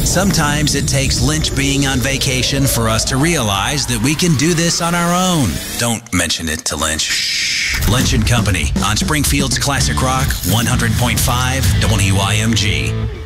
Sometimes it takes Lynch being on vacation for us to realize that we can do this on our own. Don't mention it to Lynch. Shh. Lynch & Company on Springfield's Classic Rock 100.5 WYMG.